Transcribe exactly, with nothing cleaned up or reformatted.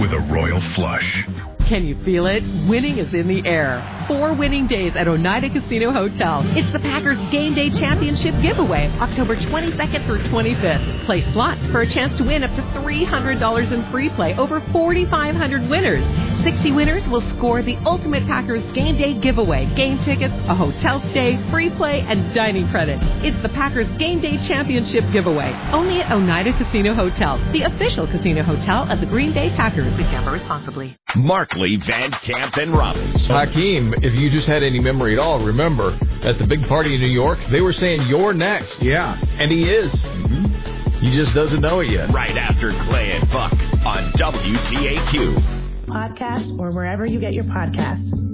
with a royal flush. Can you feel it? Winning is in the air. Four winning days at Oneida Casino Hotel. It's the Packers Game Day Championship giveaway, October twenty-second through twenty-fifth. Play slots for a chance to win up to three hundred dollars in free play, over forty-five hundred winners. sixty winners will score the ultimate Packers Game Day giveaway, game tickets, a hotel stay, free play, and dining credit. It's the Packers Game Day Championship giveaway, only at Oneida Casino Hotel, the official casino hotel of the Green Bay Packers. Gamble responsibly. Markley, Van Camp, and Robbins. Hakeem, if you just had any memory at all, remember, at the big party in New York, they were saying, "You're next." Yeah. And he is. Mm-hmm. He just doesn't know it yet. Right after Clay and Buck on W T A Q. Podcast or wherever you get your podcasts.